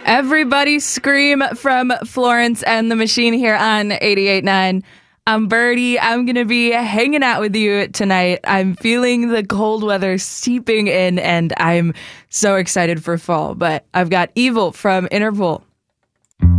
Everybody scream from Florence and the Machine here on 88.9. I'm Birdie. I'm going to be hanging out with you tonight. I'm feeling the cold weather seeping in, and I'm so excited for fall. But I've got Evil from Interpol